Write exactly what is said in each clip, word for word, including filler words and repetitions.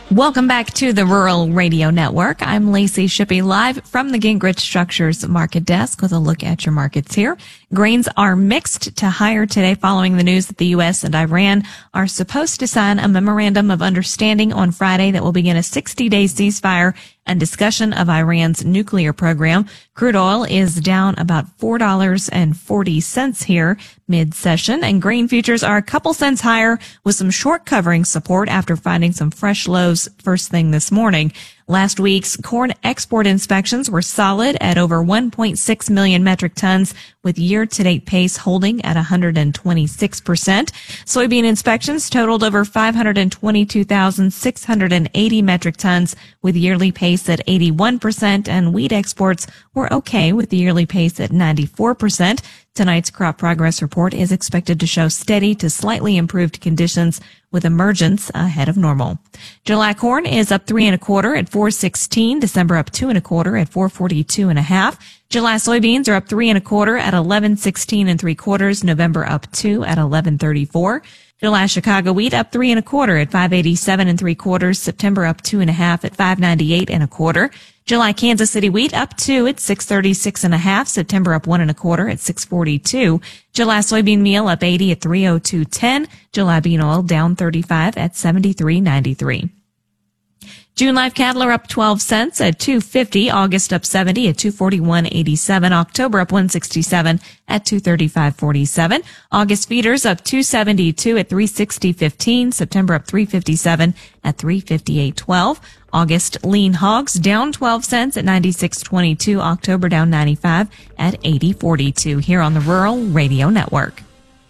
Welcome back to the Rural Radio Network. I'm Lacey Shippey, live from the Gingrich Structures Market Desk with a look at your markets here. Grains are mixed to higher today following the news that the U S and Iran are supposed to sign a memorandum of understanding on Friday that will begin a sixty-day ceasefire and discussion of Iran's nuclear program. Crude oil is down about four dollars and forty cents here mid-session, and grain futures are a couple cents higher with some short covering support after finding some fresh lows first thing this morning. Last week's corn export inspections were solid at over one point six million metric tons, with year-to-date pace holding at one hundred twenty-six percent. Soybean inspections totaled over five hundred twenty-two thousand six hundred eighty metric tons, with yearly pace at eighty-one percent, and wheat exports were okay with the yearly pace at ninety-four percent. Tonight's crop progress report is expected to show steady to slightly improved conditions with emergence ahead of normal. July corn is up three and a quarter at four sixteen. December up two and a quarter at four forty-two and a half. July soybeans are up three and a quarter at eleven sixteen and three quarters. November up two at eleven thirty-four. July Chicago wheat up three and a quarter at five eighty-seven and three quarters. September up two and a half at five ninety-eight and a quarter. July Kansas City wheat up two at six thirty-six and a half. September up one and a quarter at six forty-two. July soybean meal up eighty at three oh two ten. July bean oil down thirty-five at seventy-three ninety-three. June live cattle are up twelve cents at two fifty. August up seventy at two forty-one eighty-seven. October up one sixty-seven at two thirty-five forty-seven. August feeders up two seventy-two at three sixty fifteen. September up three fifty-seven at three fifty-eight twelve. August lean hogs down twelve cents at ninety-six twenty-two. October down ninety-five at eighty forty-two here on the Rural Radio Network.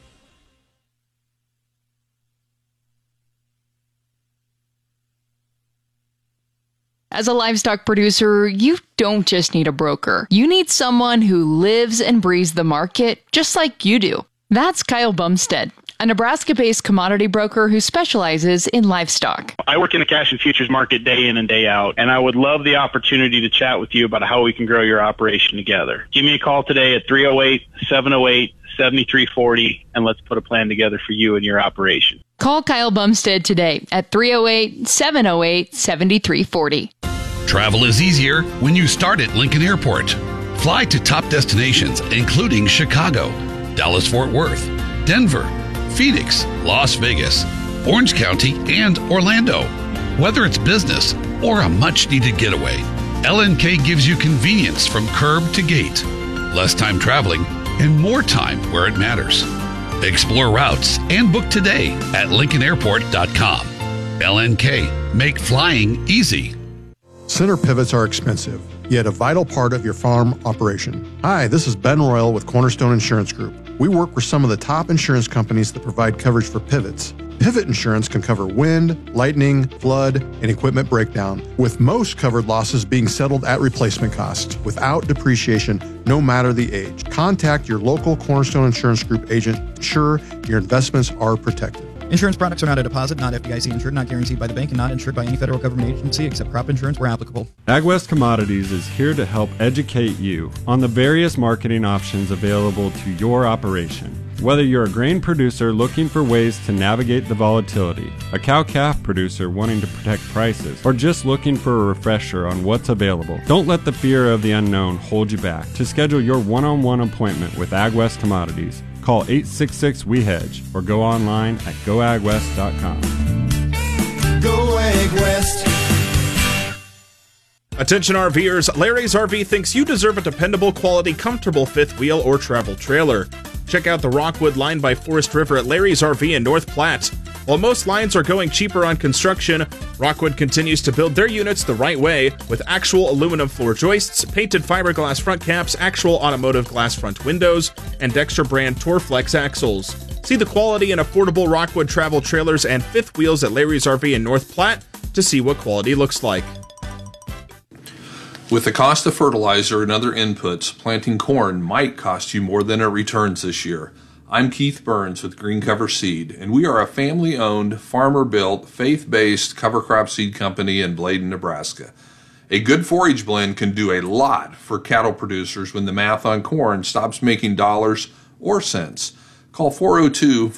As a livestock producer, you don't just need a broker. You need someone who lives and breathes the market just like you do. That's Kyle Bumstead, a Nebraska-based commodity broker who specializes in livestock. I work in the cash and futures market day in and day out, and I would love the opportunity to chat with you about how we can grow your operation together. Give me a call today at three oh eight, seven oh eight, seven three four oh, and let's put a plan together for you and your operation. Call Kyle Bumstead today at three oh eight, seven oh eight, seven three four oh. Travel is easier when you start at Lincoln Airport. Fly to top destinations, including Chicago, Dallas-Fort Worth, Denver, Phoenix, Las Vegas, Orange County, and Orlando. Whether it's business or a much-needed getaway, L N K gives you convenience from curb to gate, less time traveling, and more time where it matters. Explore routes and book today at lincoln airport dot com. L N K, make flying easy. Center pivots are expensive, yet a vital part of your farm operation. Hi, this is Ben Royal with Cornerstone Insurance Group. We work with some of the top insurance companies that provide coverage for pivots. Pivot insurance can cover wind, lightning, flood, and equipment breakdown, with most covered losses being settled at replacement cost, without depreciation, no matter the age. Contact your local Cornerstone Insurance Group agent to ensure your investments are protected. Insurance products are not a deposit, not F D I C insured, not guaranteed by the bank, and not insured by any federal government agency except crop insurance where applicable. AgWest Commodities is here to help educate you on the various marketing options available to your operation. Whether you're a grain producer looking for ways to navigate the volatility, a cow-calf producer wanting to protect prices, or just looking for a refresher on what's available, don't let the fear of the unknown hold you back. To schedule your one-on-one appointment with AgWest Commodities, call eight six six, W E hedge or go online at go ag west dot com. Go AgWest. Attention RVers, Larry's R V thinks you deserve a dependable, quality, comfortable fifth wheel or travel trailer. Check out the Rockwood line by Forest River at Larry's R V in North Platte. While most lines are going cheaper on construction, Rockwood continues to build their units the right way with actual aluminum floor joists, painted fiberglass front caps, actual automotive glass front windows, and Dexter brand Torflex axles. See the quality and affordable Rockwood travel trailers and fifth wheels at Larry's R V in North Platte to see what quality looks like. With the cost of fertilizer and other inputs, planting corn might cost you more than it returns this year. I'm Keith Burns with Green Cover Seed, and we are a family-owned, farmer-built, faith-based cover crop seed company in Bladen, Nebraska. A good forage blend can do a lot for cattle producers when the math on corn stops making dollars or cents. Call four oh two,